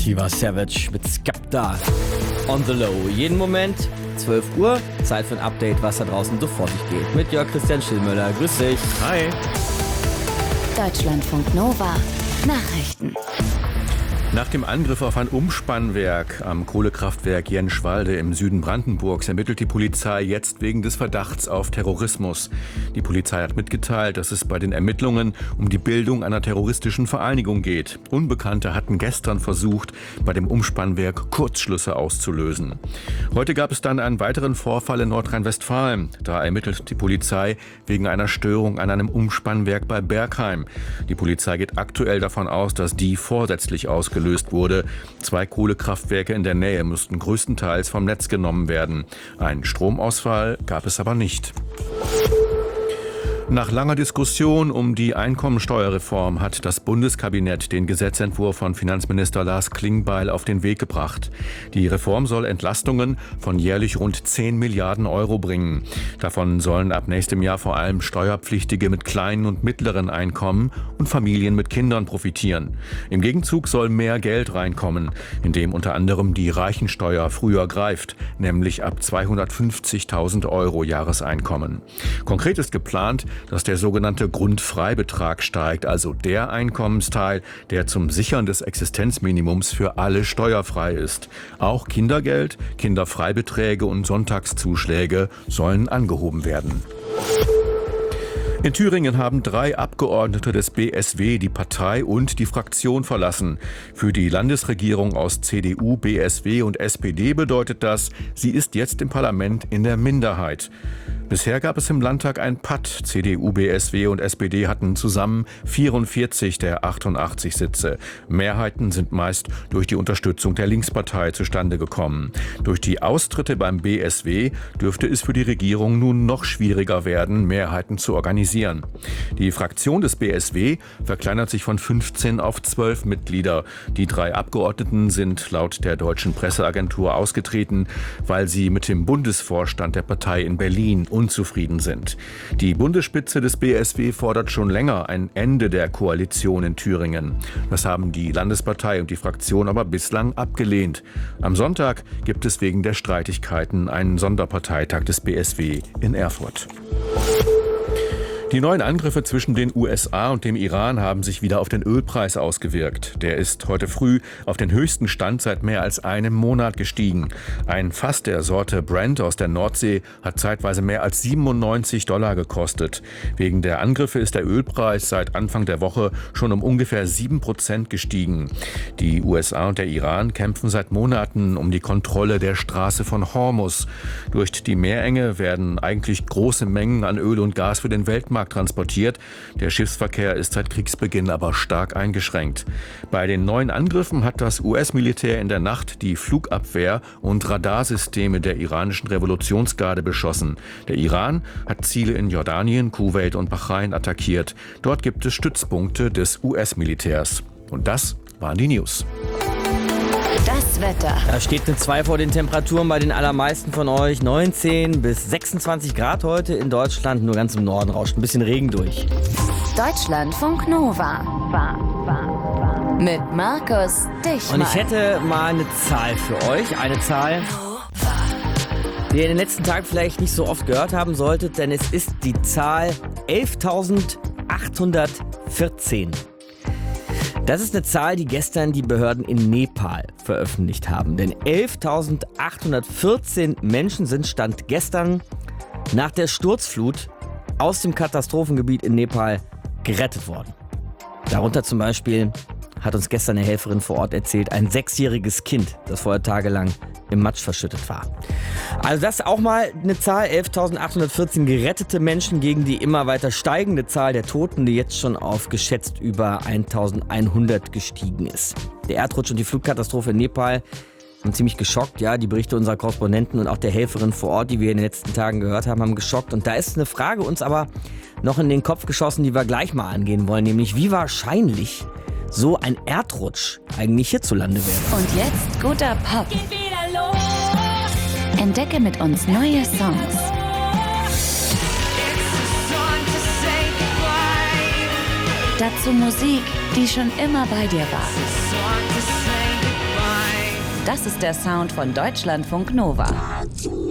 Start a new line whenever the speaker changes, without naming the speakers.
Tiwa Savage mit Skepta on the Low. Jeden Moment, 12 Uhr, Zeit für ein Update, was da draußen so vor sich geht. Mit Jörg Christian Schillmöller. Grüß dich.
Hi.
Deutschlandfunk Nova. Nachrichten.
Nach dem Angriff auf ein Umspannwerk am Kohlekraftwerk Jenschwalde im Süden Brandenburgs ermittelt die Polizei jetzt wegen des Verdachts auf Terrorismus. Die Polizei hat mitgeteilt, dass es bei den Ermittlungen um die Bildung einer terroristischen Vereinigung geht. Unbekannte hatten gestern versucht, bei dem Umspannwerk Kurzschlüsse auszulösen. Heute gab es dann einen weiteren Vorfall in Nordrhein-Westfalen. Da ermittelt die Polizei wegen einer Störung an einem Umspannwerk bei Bergheim. Die Polizei geht aktuell davon aus, dass die vorsätzlich ausgelöst wurde. 2 Kohlekraftwerke in der Nähe mussten größtenteils vom Netz genommen werden. Einen Stromausfall gab es aber nicht. Nach langer Diskussion um die Einkommensteuerreform hat das Bundeskabinett den Gesetzentwurf von Finanzminister Lars Klingbeil auf den Weg gebracht. Die Reform soll Entlastungen von jährlich rund 10 Milliarden Euro bringen. Davon sollen ab nächstem Jahr vor allem Steuerpflichtige mit kleinen und mittleren Einkommen und Familien mit Kindern profitieren. Im Gegenzug soll mehr Geld reinkommen, indem unter anderem die Reichensteuer früher greift, nämlich ab 250.000 Euro Jahreseinkommen. Konkret ist geplant, dass der sogenannte Grundfreibetrag steigt, also der Einkommensteil, der zum Sichern des Existenzminimums für alle steuerfrei ist. Auch Kindergeld, Kinderfreibeträge und Sonntagszuschläge sollen angehoben werden. In Thüringen haben 3 Abgeordnete des BSW die Partei und die Fraktion verlassen. Für die Landesregierung aus CDU, BSW und SPD bedeutet das, sie ist jetzt im Parlament in der Minderheit. Bisher gab es im Landtag ein Patt. CDU, BSW und SPD hatten zusammen 44 der 88 Sitze. Mehrheiten sind meist durch die Unterstützung der Linkspartei zustande gekommen. Durch die Austritte beim BSW dürfte es für die Regierung nun noch schwieriger werden, Mehrheiten zu organisieren. Die Fraktion des BSW verkleinert sich von 15 auf 12 Mitglieder. Die 3 Abgeordneten sind laut der deutschen Presseagentur ausgetreten, weil sie mit dem Bundesvorstand der Partei in Berlin unzufrieden sind. Die Bundesspitze des BSW fordert schon länger ein Ende der Koalition in Thüringen. Das haben die Landespartei und die Fraktion aber bislang abgelehnt. Am Sonntag gibt es wegen der Streitigkeiten einen Sonderparteitag des BSW in Erfurt. Die neuen Angriffe zwischen den USA und dem Iran haben sich wieder auf den Ölpreis ausgewirkt. Der ist heute früh auf den höchsten Stand seit mehr als einem Monat gestiegen. Ein Fass der Sorte Brent aus der Nordsee hat zeitweise mehr als $97 gekostet. Wegen der Angriffe ist der Ölpreis seit Anfang der Woche schon um ungefähr 7% gestiegen. Die USA und der Iran kämpfen seit Monaten um die Kontrolle der Straße von Hormuz. Durch die Meerenge werden eigentlich große Mengen an Öl und Gas für den Weltmarkt transportiert. Der Schiffsverkehr ist seit Kriegsbeginn aber stark eingeschränkt. Bei den neuen Angriffen hat das US-Militär in der Nacht die Flugabwehr und Radarsysteme der iranischen Revolutionsgarde beschossen. Der Iran hat Ziele in Jordanien, Kuwait und Bahrain attackiert. Dort gibt es Stützpunkte des US-Militärs. Und das waren die News.
Das Wetter.
Da steht eine 2 vor den Temperaturen bei den allermeisten von euch. 19 bis 26 Grad heute in Deutschland. Nur ganz im Norden rauscht ein bisschen Regen durch.
Deutschlandfunk Nova. Mit Markus Dichmann.
Und ich hätte mal eine Zahl für euch. Eine Zahl, die ihr in den letzten Tagen vielleicht nicht so oft gehört haben solltet. Denn es ist die Zahl 11.814. Das ist eine Zahl, die gestern die Behörden in Nepal veröffentlicht haben. Denn 11.814 Menschen sind Stand gestern nach der Sturzflut aus dem Katastrophengebiet in Nepal gerettet worden. Darunter zum Beispiel, hat uns gestern eine Helferin vor Ort erzählt, ein 6-jähriges Kind, das vorher tagelang im Matsch verschüttet war. Also das ist auch mal eine Zahl, 11.814 gerettete Menschen gegen die immer weiter steigende Zahl der Toten, die jetzt schon auf geschätzt über 1.100 gestiegen ist. Der Erdrutsch und die Flutkatastrophe in Nepal haben ziemlich geschockt. Ja, die Berichte unserer Korrespondenten und auch der Helferin vor Ort, die wir in den letzten Tagen gehört haben, haben geschockt. Und da ist eine Frage uns aber noch in den Kopf geschossen, die wir gleich mal angehen wollen, nämlich wie wahrscheinlich so ein Erdrutsch eigentlich hierzulande wäre.
Und jetzt guter Pop. Entdecke mit uns neue Songs. Dazu Musik, die schon immer bei dir war. Das ist der Sound von Deutschlandfunk Nova.